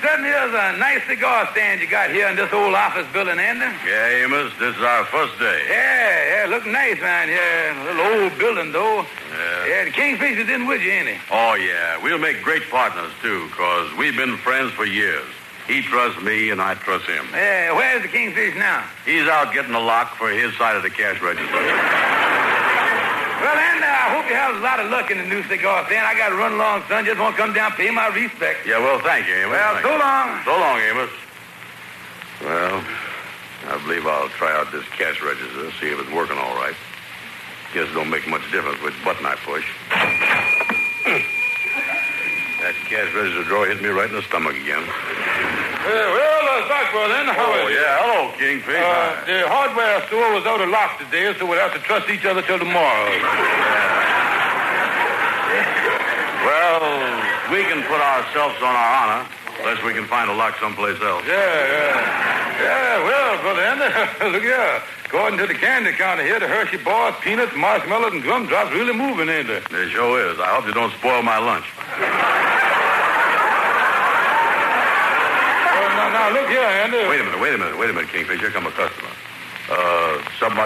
certainly is a nice cigar stand you got here in this old office building, Andy. Yeah, Amos, this is our first day. Yeah, look nice around here. A little old building, though. Yeah, the Kingfisher's in with you, ain't he? Oh, yeah. We'll make great partners, too, because we've been friends for years. He trusts me, and I trust him. Yeah, where's the Kingfish now? He's out getting the lock for his side of the cash register. Well, Andy, I hope you have a lot of luck in the new cigar stand. I got to run along, son. Just want to come down, pay my respects. Yeah, well, thank you, Amos. Well, so long. So long, Amos. Well, I believe I'll try out this cash register, see if it's working all right. Guess it don't make much difference which button I push. That cash register drawer hit me right in the stomach again. Stockbroker, then. How are you? Yeah, hello, Kingfish. The hardware store was out of lock today, so we'll have to trust each other till tomorrow. Well, we can put ourselves on our honor, unless we can find a lock someplace else. Yeah, well, Brother Andy, look here. According to the candy counter here, the Hershey bars, peanuts, marshmallows, and gumdrops really moving, ain't they? It sure is. I hope you don't spoil my lunch. Now, look here, Andy. Wait a minute, Kingfish. Here come a customer. Something